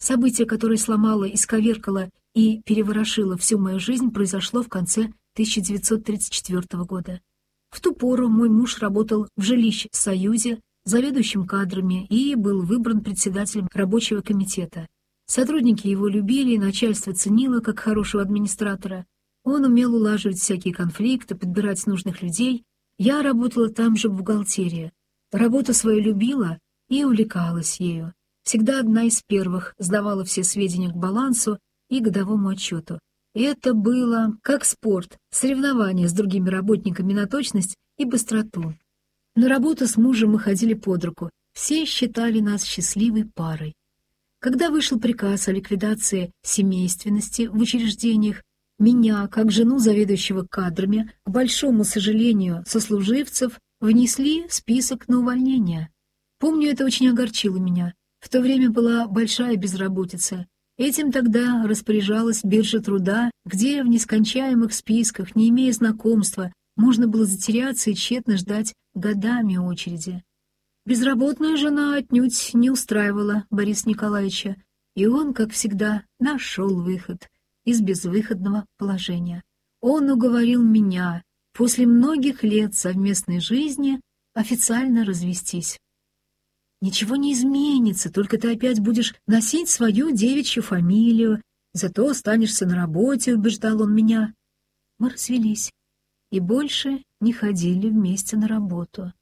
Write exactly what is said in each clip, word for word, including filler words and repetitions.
Событие, которое сломало, исковеркало и переворошило всю мою жизнь, произошло в конце тысяча девятьсот тридцать четвёртого года. В ту пору мой муж работал в жилищ-союзе, заведующим кадрами, и был выбран председателем рабочего комитета. Сотрудники его любили, и начальство ценило как хорошего администратора. Он умел улаживать всякие конфликты, подбирать нужных людей. Я работала там же в бухгалтерии. Работу свою любила и увлекалась ею. Всегда одна из первых сдавала все сведения к балансу и годовому отчету. И это было как спорт, соревнование с другими работниками на точность и быстроту. На работу с мужем мы ходили под руку. Все считали нас счастливой парой. Когда вышел приказ о ликвидации семейственности в учреждениях, меня, как жену заведующего кадрами, к большому сожалению сослуживцев, внесли в список на увольнение. Помню, это очень огорчило меня. В то время была большая безработица. Этим тогда распоряжалась биржа труда, где в нескончаемых списках, не имея знакомства, можно было затеряться и тщетно ждать годами очереди. Безработная жена отнюдь не устраивала Бориса Николаевича, и он, как всегда, нашел выход из безвыходного положения. Он уговорил меня после многих лет совместной жизни официально развестись. «Ничего не изменится, только ты опять будешь носить свою девичью фамилию, зато останешься на работе», — убеждал он меня. Мы развелись и больше не ходили вместе на работу.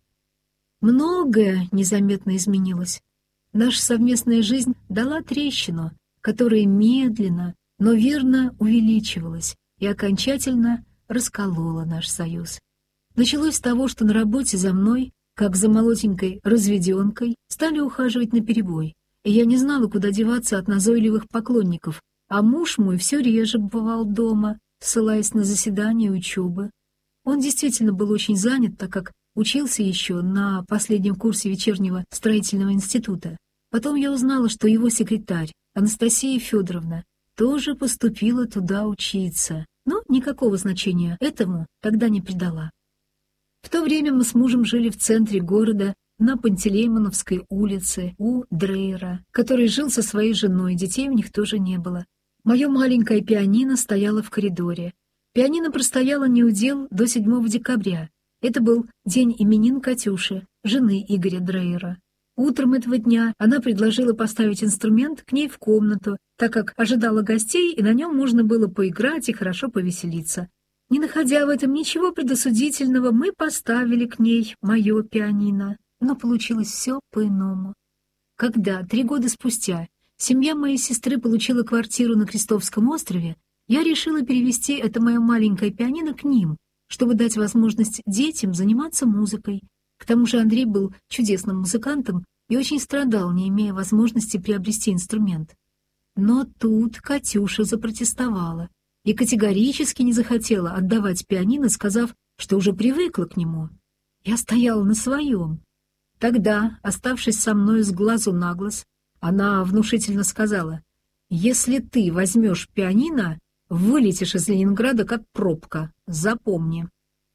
Многое незаметно изменилось. Наша совместная жизнь дала трещину, которая медленно, но верно увеличивалась и окончательно расколола наш союз. Началось с того, что на работе за мной, как за молоденькой разведенкой, стали ухаживать наперебой, и я не знала, куда деваться от назойливых поклонников, а муж мой все реже бывал дома, ссылаясь на заседания и учебы. Он действительно был очень занят, так как учился еще на последнем курсе вечернего строительного института. Потом я узнала, что его секретарь, Анастасия Федоровна, тоже поступила туда учиться, но никакого значения этому тогда не придала. В то время мы с мужем жили в центре города, на Пантелеймоновской улице, у Дрейера, который жил со своей женой, детей у них тоже не было. Мое маленькое пианино стояло в коридоре. Пианино простояло неудел до седьмого декабря. Это был день именин Катюши, жены Игоря Дрейера. Утром этого дня она предложила поставить инструмент к ней в комнату, так как ожидала гостей, и на нем можно было поиграть и хорошо повеселиться. Не находя в этом ничего предосудительного, мы поставили к ней мое пианино. Но получилось все по-иному. Когда, три года спустя, семья моей сестры получила квартиру на Крестовском острове, я решила перевести это мое маленькое пианино к ним, чтобы дать возможность детям заниматься музыкой. К тому же Андрей был чудесным музыкантом и очень страдал, не имея возможности приобрести инструмент. Но тут Катюша запротестовала и категорически не захотела отдавать пианино, сказав, что уже привыкла к нему. Я стояла на своем. Тогда, оставшись со мной с глазу на глаз, она внушительно сказала: «Если ты возьмешь пианино, вылетишь из Ленинграда как пробка, запомни».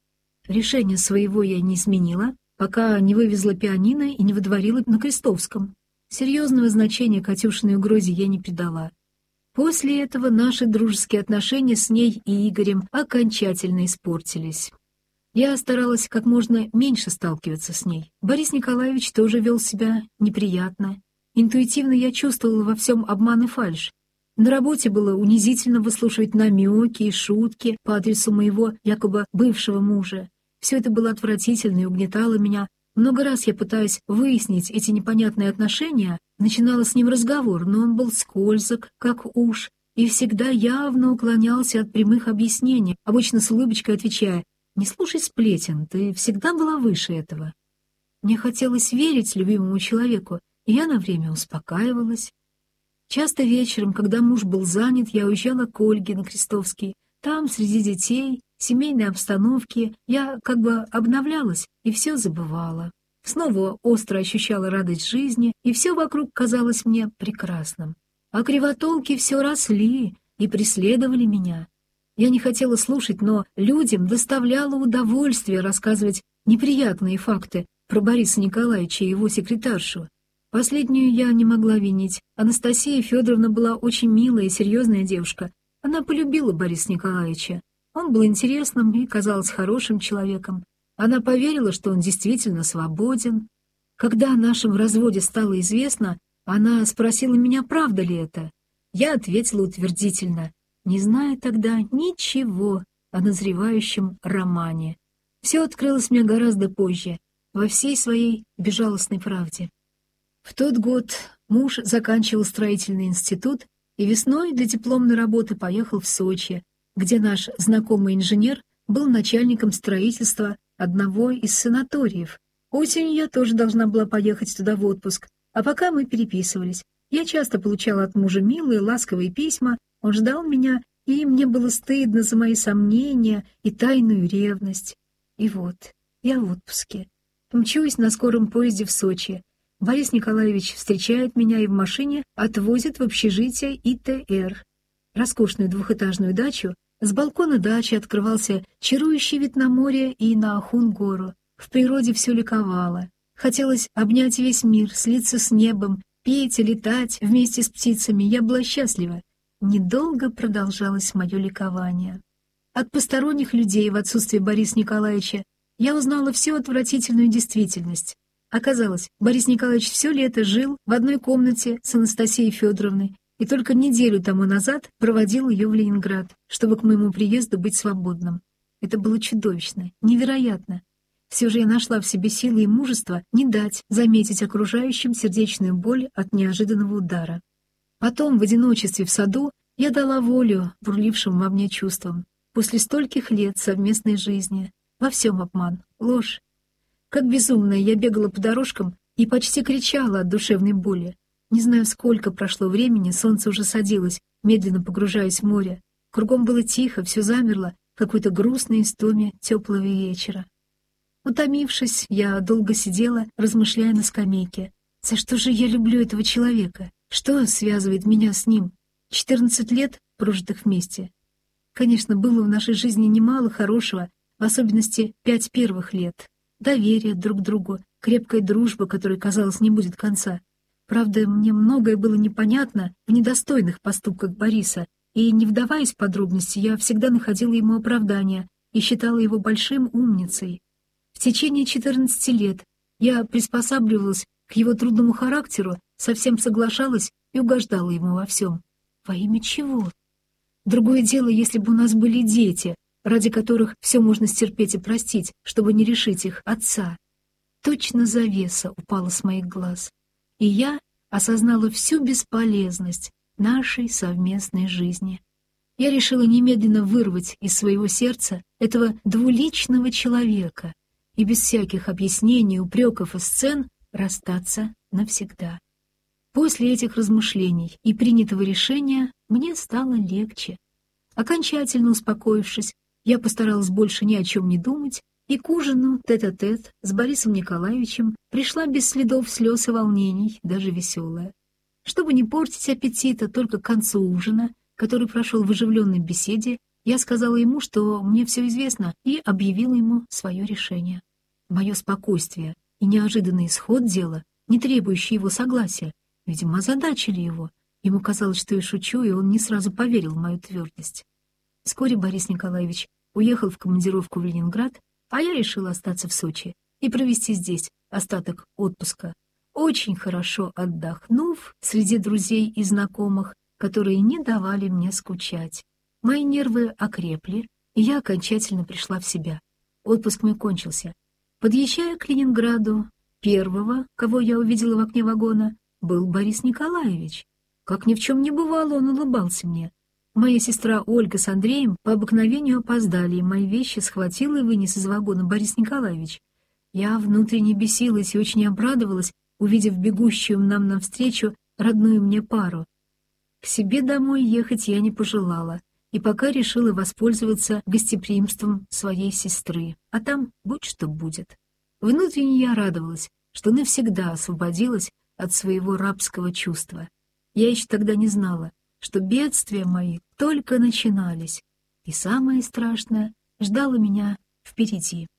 Решение своего я не изменила, пока не вывезла пианино и не выдворила на Крестовском. Серьезного значения Катюшиной угрозе я не придала. После этого наши дружеские отношения с ней и Игорем окончательно испортились. Я старалась как можно меньше сталкиваться с ней. Борис Николаевич тоже вел себя неприятно. Интуитивно я чувствовала во всем обман и фальшь. На работе было унизительно выслушивать намеки и шутки по адресу моего якобы бывшего мужа. Все это было отвратительно и угнетало меня. Много раз я, пытаясь выяснить эти непонятные отношения, начинала с ним разговор, но он был скользок, как уж, и всегда явно уклонялся от прямых объяснений, обычно с улыбочкой отвечая: «Не слушай сплетен, ты всегда была выше этого». Мне хотелось верить любимому человеку, и я на время успокаивалась. Часто вечером, когда муж был занят, я уезжала к Ольге на Крестовский. Там, среди детей, семейной обстановки, я как бы обновлялась и все забывала. Снова остро ощущала радость жизни, и все вокруг казалось мне прекрасным. А кривотолки все росли и преследовали меня. Я не хотела слушать, но людям доставляло удовольствие рассказывать неприятные факты про Бориса Николаевича и его секретаршу. Последнюю я не могла винить. Анастасия Федоровна была очень милая и серьезная девушка. Она полюбила Бориса Николаевича. Он был интересным и казался хорошим человеком. Она поверила, что он действительно свободен. Когда о нашем разводе стало известно, она спросила меня, правда ли это. Я ответила утвердительно, не зная тогда ничего о назревающем романе. Все открылось мне гораздо позже, во всей своей безжалостной правде. В тот год муж заканчивал строительный институт и весной для дипломной работы поехал в Сочи, где наш знакомый инженер был начальником строительства одного из санаториев. Осенью я тоже должна была поехать туда в отпуск, а пока мы переписывались. Я часто получала от мужа милые, ласковые письма, он ждал меня, и мне было стыдно за мои сомнения и тайную ревность. И вот, я в отпуске. Мчусь на скором поезде в Сочи. Борис Николаевич встречает меня и в машине отвозит в общежитие И Т Р. Роскошную двухэтажную дачу. С балкона дачи открывался чарующий вид на море и на Ахун-гору. В природе все ликовало. Хотелось обнять весь мир, слиться с небом, петь и летать вместе с птицами. Я была счастлива. Недолго продолжалось мое ликование. От посторонних людей в отсутствие Бориса Николаевича я узнала всю отвратительную действительность. Оказалось, Борис Николаевич все лето жил в одной комнате с Анастасией Федоровной и только неделю тому назад проводил ее в Ленинград, чтобы к моему приезду быть свободным. Это было чудовищно, невероятно. Все же я нашла в себе силы и мужество не дать заметить окружающим сердечную боль от неожиданного удара. Потом, в одиночестве в саду, я дала волю бурлившим во мне чувствам. После стольких лет совместной жизни во всем обман, ложь. Как безумная я бегала по дорожкам и почти кричала от душевной боли. Не знаю, сколько прошло времени, солнце уже садилось, медленно погружаясь в море. Кругом было тихо, все замерло, в какой-то грустной истоме теплого вечера. Утомившись, я долго сидела, размышляя на скамейке. За что же я люблю этого человека? Что связывает меня с ним? Четырнадцать лет, прожитых вместе. Конечно, было в нашей жизни немало хорошего, в особенности пять первых лет. Доверие друг к другу, крепкая дружба, которой, казалось, не будет конца. Правда, мне многое было непонятно в недостойных поступках Бориса, и, не вдаваясь в подробности, я всегда находила ему оправдания и считала его большим умницей. В течение четырнадцати лет я приспосабливалась к его трудному характеру, совсем соглашалась и угождала ему во всем. Во имя чего? Другое дело, если бы у нас были дети, ради которых все можно стерпеть и простить, чтобы не решить их отца. Точно завеса упала с моих глаз, и я осознала всю бесполезность нашей совместной жизни. Я решила немедленно вырвать из своего сердца этого двуличного человека и без всяких объяснений, упреков и сцен расстаться навсегда. После этих размышлений и принятого решения мне стало легче. Окончательно успокоившись, я постаралась больше ни о чем не думать, и к ужину тет-а-тет с Борисом Николаевичем пришла без следов слез и волнений, даже веселая. Чтобы не портить аппетита, только к концу ужина, который прошел в оживленной беседе, я сказала ему, что мне все известно, и объявила ему свое решение. Мое спокойствие и неожиданный исход дела, не требующий его согласия, видимо, озадачили его. Ему казалось, что я шучу, и он не сразу поверил в мою твердость. Вскоре Борис Николаевич уехал в командировку в Ленинград, а я решила остаться в Сочи и провести здесь остаток отпуска, очень хорошо отдохнув среди друзей и знакомых, которые не давали мне скучать. Мои нервы окрепли, и я окончательно пришла в себя. Отпуск мой кончился. Подъезжая к Ленинграду, первого, кого я увидела в окне вагона, был Борис Николаевич. Как ни в чем не бывало, он улыбался мне. Моя сестра Ольга с Андреем по обыкновению опоздали, и мои вещи схватил и вынес из вагона Борис Николаевич. Я внутренне бесилась и очень обрадовалась, увидев бегущую нам навстречу родную мне пару. К себе домой ехать я не пожелала, и пока решила воспользоваться гостеприимством своей сестры, а там будь что будет. Внутренне я радовалась, что навсегда освободилась от своего рабского чувства. Я еще тогда не знала, что бедствия мои только начинались, и самое страшное ждало меня впереди.